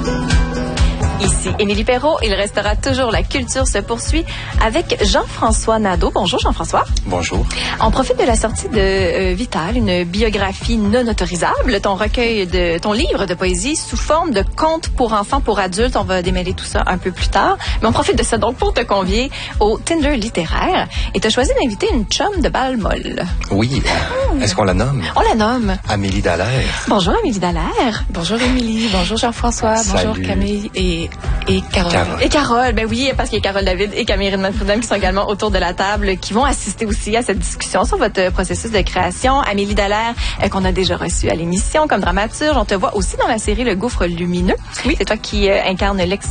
Ici Émilie Perrault, il restera toujours La culture se poursuit avec Jean-François Nadeau. Bonjour Jean-François. Bonjour. On profite de la sortie de Vital, une biographie non autorisable, ton livre de poésie sous forme de contes pour enfants, pour adultes. On va démêler tout ça un peu plus tard. Mais on profite de ça donc pour te convier au Tinder littéraire. Et tu as choisi d'inviter une chum de balle-molle. Oui. Est-ce qu'on la nomme? On la nomme. Amélie Dallaire. Bonjour Amélie Dallaire. Bonjour Émilie. Bonjour Jean-François. Salut. Bonjour Camille et Carole. Et Carole, ben oui, parce qu'il y a Carole David et Camille Ridman-Prudhomme qui sont également autour de la table, qui vont assister aussi à cette discussion sur votre processus de création. Amélie Dallaire, qu'on a déjà reçue à l'émission comme dramaturge. On te voit aussi dans la série Le Gouffre lumineux. Oui. C'est toi qui incarne l'ex